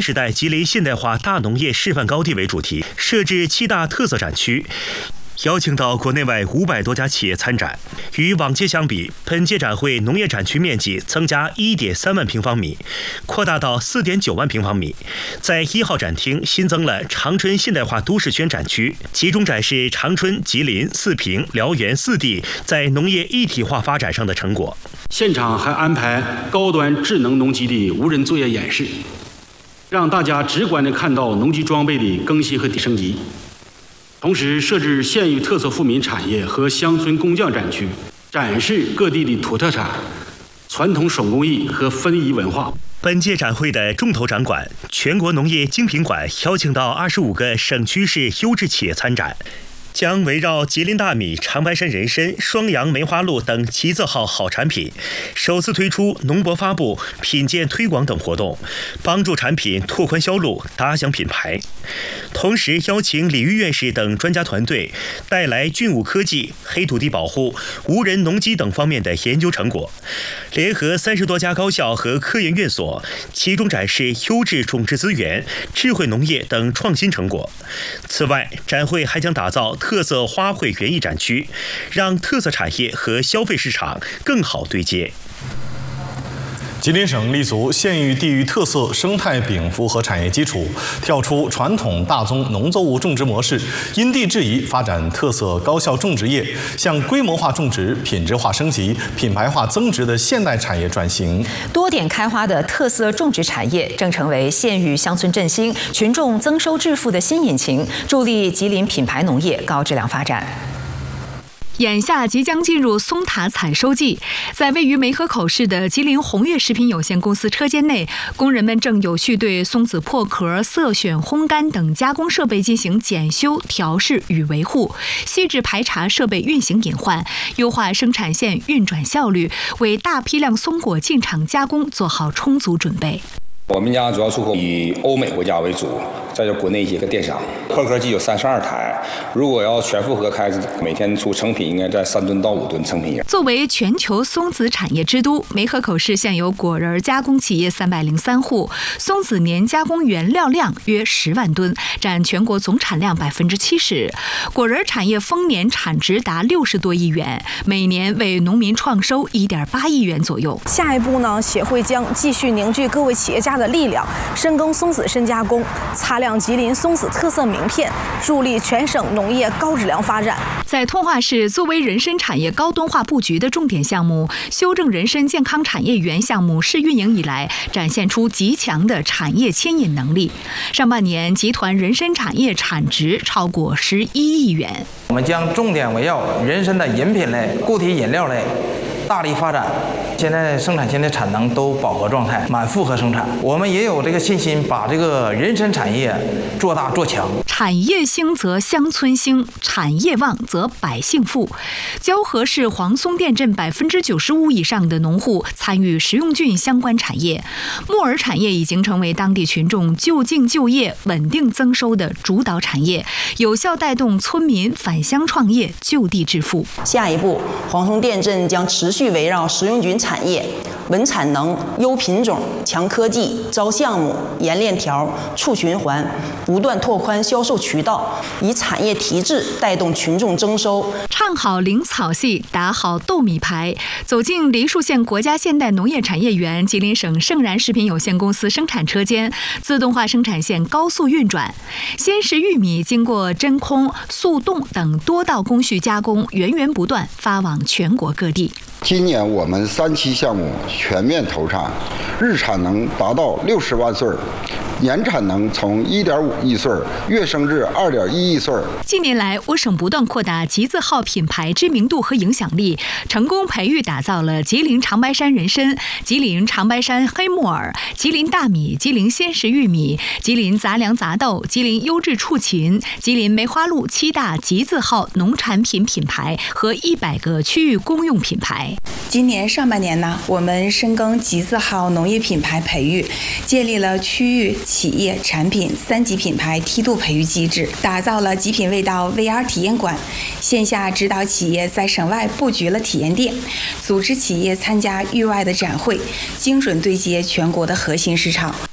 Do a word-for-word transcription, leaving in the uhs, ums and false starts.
时代吉林现代化大农业示范高地为主题，设置七大特色展区，邀请到国内外五百多家企业参展。与往届相比，本届展会农业展区面积增加 一点三万平方米，扩大到 四点九万平方米。在一号展厅新增了长春现代化都市圈展区，集中展示长春、吉林、四平、辽源四地在农业一体化发展上的成果。 现场还安排高端智能农机的无人作业演示，让大家直观地看到农机装备的更新和升级。同时设置县域特色富民产业和乡村工匠展区，展示各地的土特产、传统手工艺和非遗文化。 本届展会的重头展馆——全国农业精品馆，邀请到二十五个省区市优质企业参展，将围绕吉林大米、长白山人参、双阳梅花鹿等吉字号好产品，首次推出农博发布、品鉴推广等活动，帮助产品拓宽销路、打响品牌。同时邀请李玉院士等专家团队带来菌物科技、黑土地保护、无人农机等方面的研究成果，联合三十多家高校和科研院所，集中展示优质种植资源、智慧农业等创新成果。此外，展会还将打造特色花卉园艺展区，让特色产业和消费市场更好对接。 吉林省立足县域地域特色生态禀赋和产业基础，跳出传统大宗农作物种植模式，因地制宜发展特色高效种植业，向规模化种植、品质化升级、品牌化增值的现代产业转型。 多点开花的特色种植产业正成为县域乡村振兴、群众增收致富的新引擎，助力吉林品牌农业高质量发展。 眼下即将进入松塔采收季，在位于梅河口市的吉林红悦食品有限公司车间内，工人们正有序对松子破壳、色选、烘干等加工设备进行检修、调试与维护，细致排查设备运行隐患，优化生产线运转效率，为大批量松果进场加工做好充足准备。 我们家主要出口以欧美国家为主，再就国内一些个电商。破壳机有三十二台，如果要全负荷开，每天出成品应该在三吨到五吨成品。 作为全球松子产业之都，梅河口市现有果仁加工企业三百零三户，松子年加工原料量约十万吨，占全国总产量百分之七十。果仁产业丰年产值达六十多亿元，每年为农民创收一点八亿元左右。 下一步呢，协会将继续凝聚各位企业家的力量，深耕松子深加工，擦亮吉林松子特色名片，助力全省农业高质量发展。 在通化市，作为人参产业高端化布局的重点项目，修正人参健康产业园项目试运营以来，展现出极强的产业牵引能力。上半年，集团人参产业产值超过十一亿元。 我们将重点围绕人参的饮品类、固体饮料类大力发展。现在生产线的产能都饱和状态，满负荷生产。我们也有这个信心，把这个人参产业做大做强。 产业兴则乡村兴，产业旺则百姓富。蛟河市黄松店镇百分之九十五以上的农户参与食用菌相关产业，木耳产业已经成为当地群众就近就业、稳定增收的主导产业，有效带动村民返乡创业、就地致富。 下一步，黄松店镇将持续围绕食用菌产产业、稳产能、优品种、强科技、招项目、严链条、促循环，不断拓宽销售渠道，以产业提质带动群众增收。 唱好灵草系，打好豆米牌。走进梨树县国家现代农业产业园，吉林省盛然食品有限公司生产车间，自动化生产线高速运转，鲜食玉米经过真空、速冻等多道工序加工，源源不断发往全国各地。 今年我们三期项目全面投产，日产能达到六十万穗，年产能从一点五亿穗跃升至二点一亿穗。 近年来，我省不断扩大吉字号品牌知名度和影响力，成功培育打造了吉林长白山人参、吉林长白山黑木耳、吉林大米、吉林鲜食玉米、吉林杂粮杂豆、吉林优质畜禽、吉林梅花鹿七大吉字号农产品品牌和一百个区域公用品牌。 今年上半年呢，我们深耕吉字号农业品牌培育，建立了区域、企业、产品三级品牌梯度培育机制，打造了极品味道 V R 体验馆，线下指导企业在省外布局了体验店，组织企业参加域外的展会，精准对接全国的核心市场。